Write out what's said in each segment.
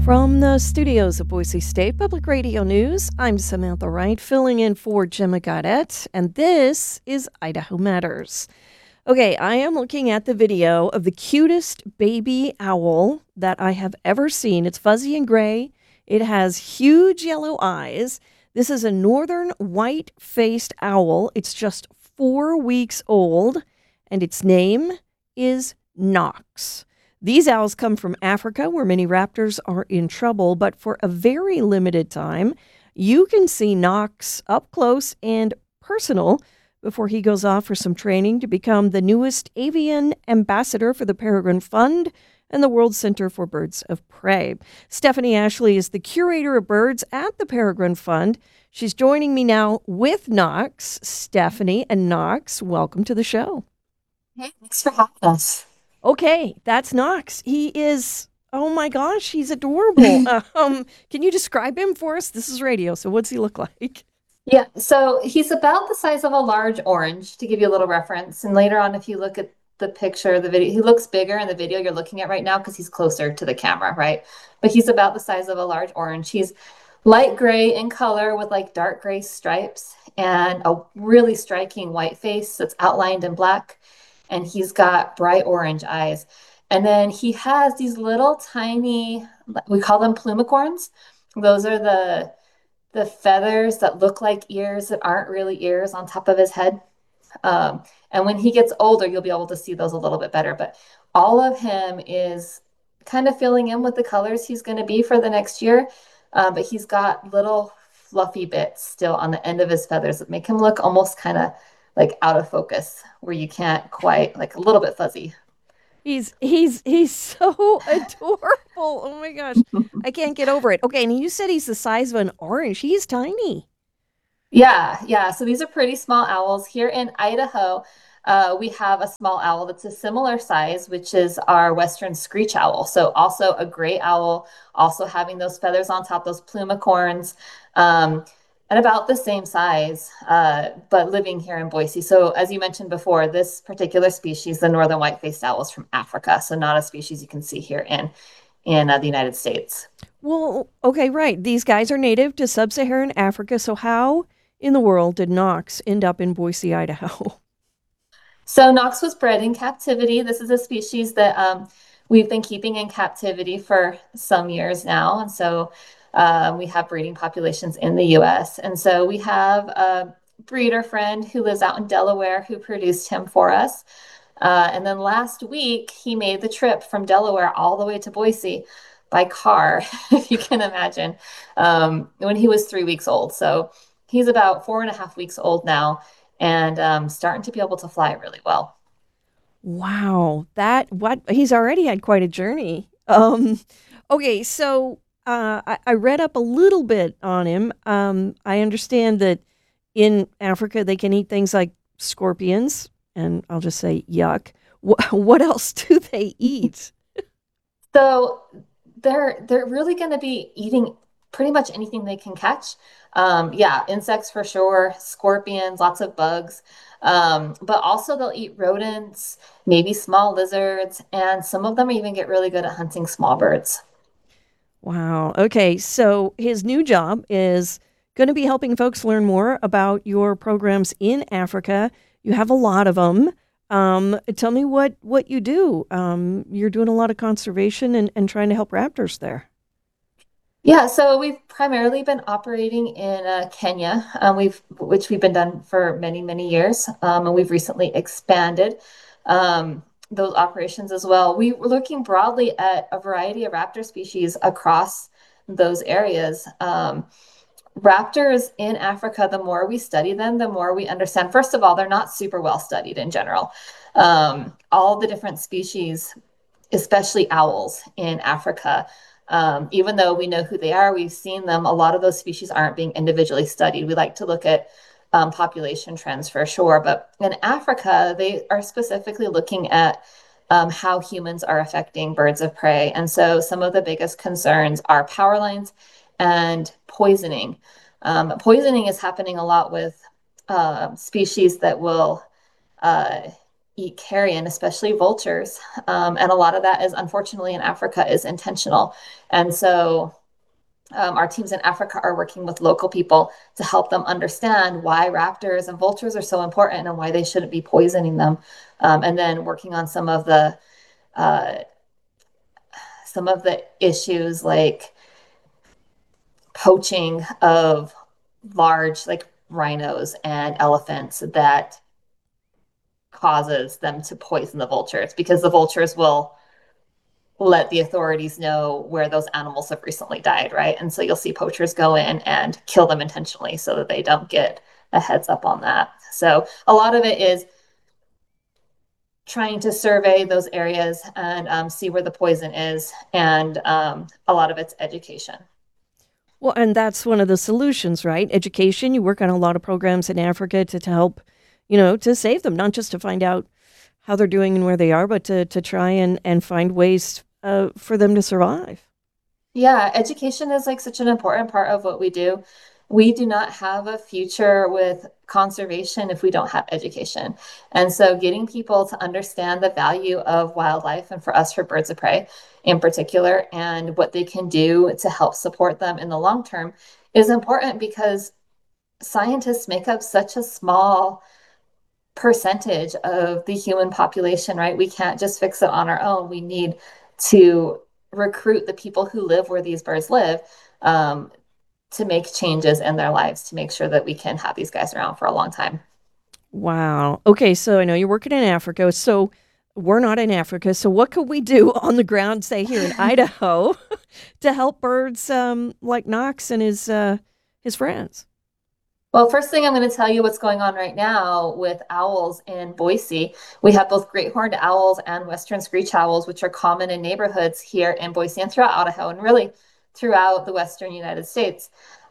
From the studios of Boise State Public Radio News, I'm Samantha Wright, filling in for Gemma Gaudette, and this is Idaho Matters. Okay, I am looking at the video of the cutest baby owl that I have ever seen. It's fuzzy and gray. It has huge yellow eyes. This is a northern white-faced owl. It's just 4 weeks old, and its name is Knox. These owls come from Africa, where many raptors are in trouble, but for a very limited time, you can see Knox up close and personal before he goes off for some training to become the newest avian ambassador for the Peregrine Fund and the World Center for Birds of Prey. Stephanie Ashley is the curator of birds at the Peregrine Fund. She's joining me now with Knox. Stephanie and Knox, welcome to the show. Hey, thanks for having us. Okay, that's Knox. He is, oh my gosh, he's adorable. Can you describe him for us? This is radio, so what's he look like? Yeah, so he's about the size of a large orange, to give you a little reference. And later on, if you look at the picture, the video, he looks bigger in the video you're looking at right now because he's closer to the camera, right? But he's about the size of a large orange. He's light gray in color with like dark gray stripes and a really striking white face that's outlined in black. And he's got bright orange eyes. And then he has these little tiny, we call them plumicorns. Those are the feathers that look like ears that aren't really ears on top of his head. And when he gets older, you'll be able to see those a little bit better. But all of him is kind of filling in with the colors he's going to be for the next year. But he's got little fluffy bits still on the end of his feathers that make him look almost kind of like out of focus, where you can't quite, like a little bit fuzzy. He's so adorable. Oh my gosh. I can't get over it. Okay, and you said he's the size of an orange. He's tiny. Yeah, yeah. So these are pretty small owls. Here in Idaho, we have a small owl that's a similar size, which is our western screech owl. So also a gray owl, also having those feathers on top, those plumicorns, um, and about the same size, but living here in Boise. So as you mentioned before, this particular species, the northern white-faced owl, is from Africa. So not a species you can see here in the United States. Well, okay, right. These guys are native to sub-Saharan Africa. So how in the world did Knox end up in Boise, Idaho? So Knox was bred in captivity. This is a species that we've been keeping in captivity for some years now. And so we have breeding populations in the US. And so we have a breeder friend who lives out in Delaware who produced him for us. And then last week, he made the trip from Delaware all the way to Boise by car, if you can imagine, when he was 3 weeks old. So he's about 4.5 weeks old now and starting to be able to fly really well. Wow, that what he's already had quite a journey. Okay, so I read up a little bit on him. I understand that in Africa they can eat things like scorpions, and I'll just say yuck. What else do they eat? So they're really going to be eating pretty much anything they can catch. Yeah, insects for sure, scorpions, lots of bugs. But also they'll eat rodents, maybe small lizards, and some of them even get really good at hunting small birds. Wow. Okay, so his new job is going to be helping folks learn more about your programs in Africa. You have a lot of them. Tell me what you do. You're doing a lot of conservation and trying to help raptors there. Yeah, so we've primarily been operating in Kenya, which we've been done for many, many years, and we've recently expanded those operations as well. We were looking broadly at a variety of raptor species across those areas. Raptors in Africa, the more we study them, the more we understand. First of all, they're not super well studied in general. All the different species, especially owls in Africa. Even though we know who they are, we've seen them, a lot of those species aren't being individually studied. We like to look at population trends for sure. But in Africa, they are specifically looking at how humans are affecting birds of prey. And so some of the biggest concerns are power lines and poisoning. Poisoning is happening a lot with species that will uh, eat carrion, especially vultures. And a lot of that is unfortunately in Africa is intentional. And so our teams in Africa are working with local people to help them understand why raptors and vultures are so important and why they shouldn't be poisoning them. And then working on uh, some of the issues like poaching of large like rhinos and elephants that causes them to poison the vultures because the vultures will let the authorities know where those animals have recently died, right? And so you'll see poachers go in and kill them intentionally so that they don't get a heads up on that. So a lot of it is trying to survey those areas and see where the poison is, and a lot of it's education. Well, and that's one of the solutions, right? Education. You work on a lot of programs in Africa to help, to save them, not just to find out how they're doing and where they are, but to try and find ways for them to survive. Yeah, education is like such an important part of what we do. We do not have a future with conservation if we don't have education. And so getting people to understand the value of wildlife and for us, for birds of prey in particular, and what they can do to help support them in the long term is important because scientists make up such a small percentage of the human population, right? We can't just fix it on our own. We need to recruit the people who live where these birds live um, to make changes in their lives to make sure that we can have these guys around for a long time. Wow. Okay, so I know you're working in Africa, so we're not in Africa. So what could we do on the ground, say here in Idaho, to help birds like Knox and his friends? Well, first thing I'm going to tell you what's going on right now with owls in Boise. We have both great horned owls and western screech owls, which are common in neighborhoods here in Boise and throughout Idaho and really throughout the western United States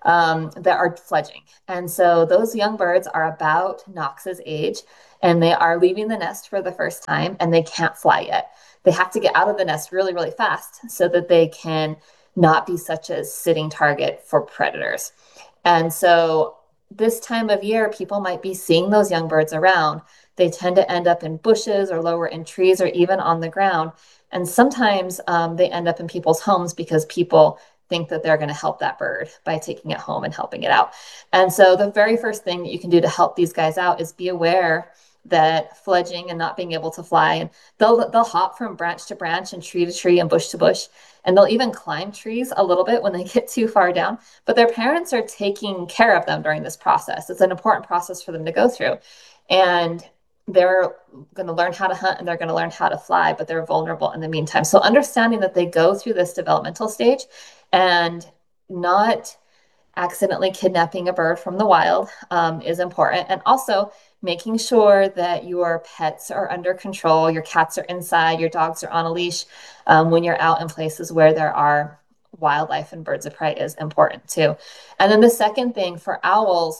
that are fledging. And so those young birds are about Knox's age and they are leaving the nest for the first time and they can't fly yet. They have to get out of the nest really, really fast so that they can not be such a sitting target for predators. And so this time of year, people might be seeing those young birds around. They tend to end up in bushes or lower in trees or even on the ground. And sometimes they end up in people's homes because people think that they're going to help that bird by taking it home and helping it out. And so the very first thing that you can do to help these guys out is be aware that fledging and not being able to fly, and they'll hop from branch to branch and tree to tree and bush to bush, and they'll even climb trees a little bit when they get too far down, but their parents are taking care of them during this process. It's an important process for them to go through. And they're going to learn how to hunt and they're going to learn how to fly, but they're vulnerable in the meantime. So understanding that they go through this developmental stage and not accidentally kidnapping a bird from the wild is important. And also making sure that your pets are under control, your cats are inside, your dogs are on a leash when you're out in places where there are wildlife and birds of prey is important too. And then the second thing for owls,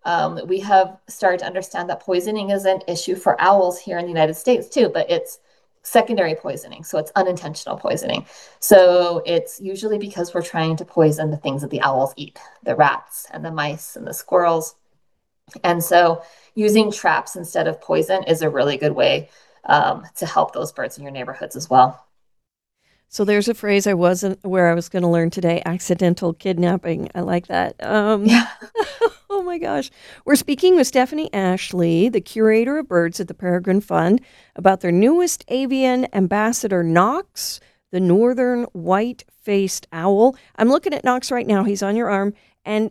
we have started to understand that poisoning is an issue for owls here in the United States too, but it's secondary poisoning. So it's unintentional poisoning. So it's usually because we're trying to poison the things that the owls eat, the rats and the mice and the squirrels. And so using traps instead of poison is a really good way to help those birds in your neighborhoods as well. So there's a phrase I wasn't where I was going to learn today: accidental kidnapping. I like that. Yeah. Oh my gosh. We're speaking with Stephanie Ashley, the curator of birds at the Peregrine Fund, about their newest avian ambassador, Knox, the northern white-faced owl. I'm looking at Knox right now. He's on your arm, and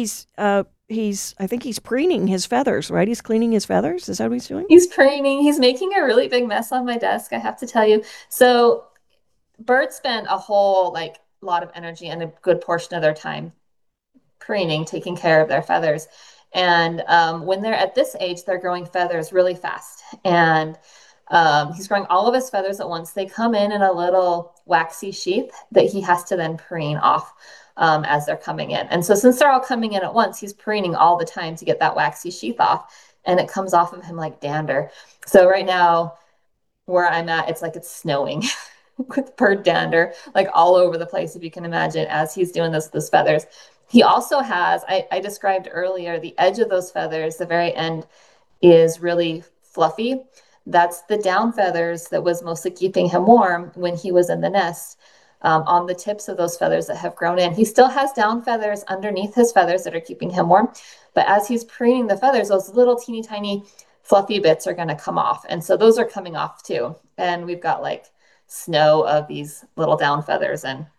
I think he's preening his feathers, right? He's cleaning his feathers. Is that what he's doing? He's preening. He's making a really big mess on my desk, I have to tell you. So birds spend a whole like lot of energy and a good portion of their time preening, taking care of their feathers. And when they're at this age, they're growing feathers really fast. And he's growing all of his feathers at once. They come in a little waxy sheath that he has to then preen off as they're coming in. And so since they're all coming in at once, he's preening all the time to get that waxy sheath off. And it comes off of him like dander. So right now, where I'm at, it's like it's snowing with bird dander, like all over the place, if you can imagine, as he's doing those feathers. He also has, I described earlier, the edge of those feathers, the very end is really fluffy. That's the down feathers that was mostly keeping him warm when he was in the nest. On the tips of those feathers that have grown in. He still has down feathers underneath his feathers that are keeping him warm. But as he's preening the feathers, those little teeny tiny fluffy bits are going to come off. And so those are coming off too. And we've got like snow of these little down feathers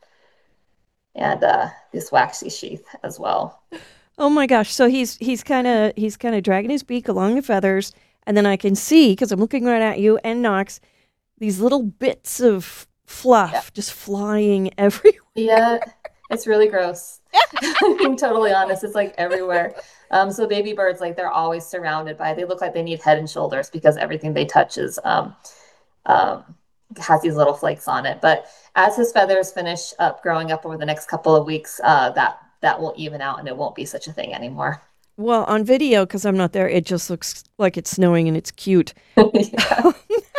and this waxy sheath as well. Oh my gosh! So he's kind of dragging his beak along the feathers, and then I can see because I'm looking right at you and Knox these little bits of Yeah. fluff just flying everywhere. Yeah, it's really gross. Being totally honest, it's like everywhere. So baby birds, like they're always surrounded by, they look like they need head and shoulders because everything they touch is um, has these little flakes on it. But as his feathers finish up growing up over the next couple of weeks, that will even out and it won't be such a thing anymore. Well, on video, because I'm not there, it just looks like it's snowing and it's cute. Yeah.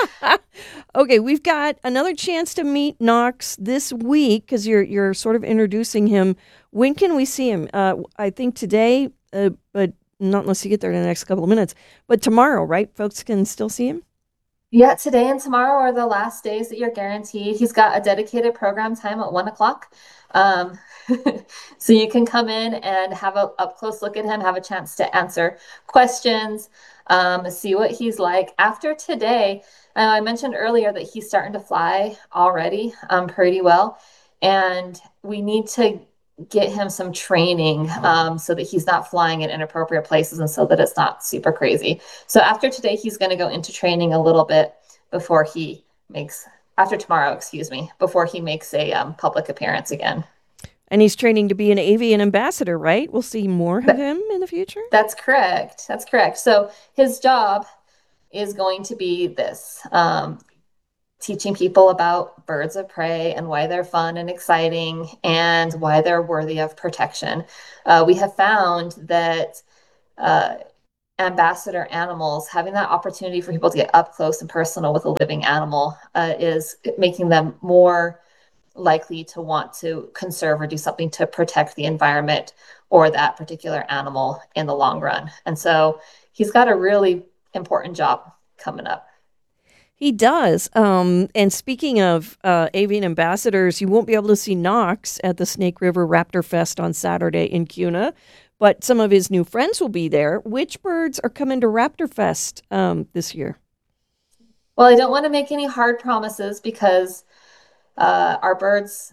Okay, we've got another chance to meet Knox this week because you're sort of introducing him. When can we see him? I think today, but not unless you get there in the next couple of minutes. But tomorrow, right? Folks can still see him. Yeah, today and tomorrow are the last days that you're guaranteed. He's got a dedicated program time at 1 o'clock. Um, so you can come in and have a up close look at him, have a chance to answer questions, see what he's like. After today, I mentioned earlier that he's starting to fly already, pretty well. And we need to get him some training, so that he's not flying in inappropriate places and so that it's not super crazy. So after today, he's going to go into training a little bit before he makes, after tomorrow, excuse me, before he makes a public appearance again. And he's training to be an avian ambassador, right? We'll see more of But him in the future. that's correct. That's correct. So his job is going to be this, teaching people about birds of prey and why they're fun and exciting and why they're worthy of protection. We have found that uh, ambassador animals, having that opportunity for people to get up close and personal with a living animal, is making them more likely to want to conserve or do something to protect the environment or that particular animal in the long run. And so he's got a really important job coming up. He does. And speaking of avian ambassadors, you won't be able to see Knox at the Snake River Raptor Fest on Saturday in Cuna, but some of his new friends will be there. Which birds are coming to Raptor Fest this year? Well, I don't want to make any hard promises because our birds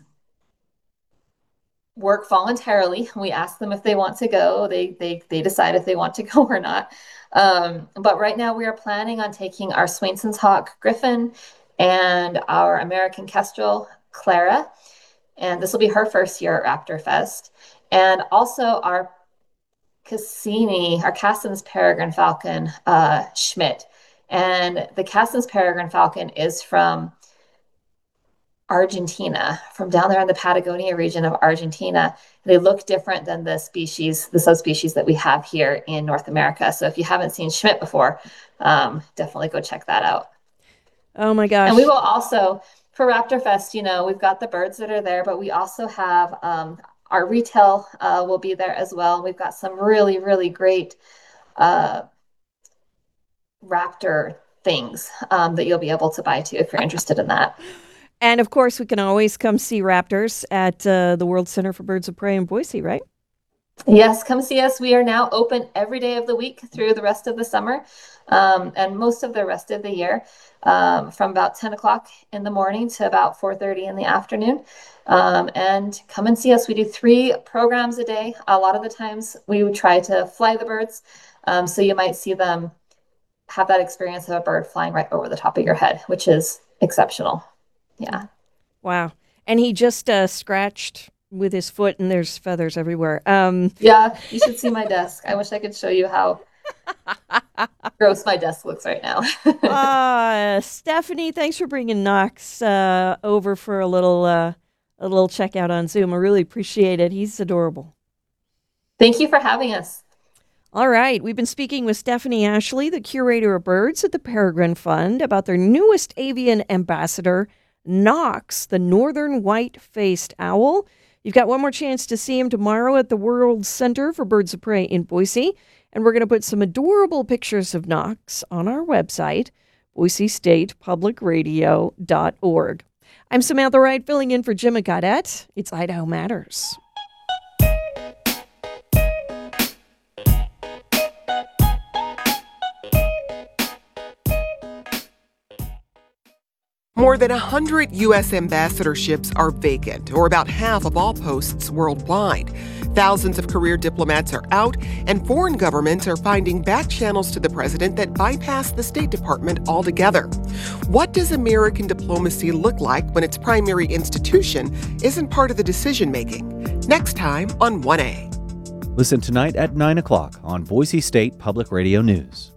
work voluntarily. We ask them if they want to go. They decide if they want to go or not. But right now we are planning on taking our Swainson's Hawk Griffin and our American Kestrel Clara, and this will be her first year at Raptor Fest, and also our Cassini, our Cassin's Peregrine Falcon, Schmidt. And the Cassin's Peregrine Falcon is from Argentina, from down there in the Patagonia region of Argentina. They look different than the species, the subspecies that we have here in North America. So if you haven't seen Schmidt before, definitely go check that out. Oh my And we will gosh. also, for Raptor Fest, we've got the birds that are there, but we also have our retail will be there as well. We've got some really, really great uh, raptor things that you'll be able to buy too if you're interested in that. And of course, we can always come see raptors at the World Center for Birds of Prey in Boise, right? Yes, come see us. We are now open every day of the week through the rest of the summer, and most of the rest of the year, from about 10 o'clock in the morning to about 4:30 in the afternoon. And come and see us. We do 3 programs a day. A lot of the times we would try to fly the birds. So you might see them have that experience of a bird flying right over the top of your head, which is exceptional. Yeah. Wow. And he just scratched with his foot, and there's feathers everywhere. Yeah, you should see my desk. I wish I could show you how gross my desk looks right now. Stephanie, thanks for bringing Knox over for a little checkout on Zoom. I really appreciate it. He's adorable. Thank you for having us. All right, we've been speaking with Stephanie Ashley, the curator of birds at the Peregrine Fund, about their newest avian ambassador, Knox, the northern white-faced owl. You've got one more chance to see him tomorrow at the World Center for Birds of Prey in Boise, and we're going to put some adorable pictures of Knox on our website, boisestatepublicradio.org. I'm Samantha Wright, filling in for Jim Gaudette. It's Idaho Matters. More than 100 U.S. ambassadorships are vacant, or about half of all posts worldwide. Thousands of career diplomats are out, and foreign governments are finding back channels to the president that bypass the State Department altogether. What does American diplomacy look like when its primary institution isn't part of the decision-making? Next time on 1A. Listen tonight at 9 o'clock on Boise State Public Radio News.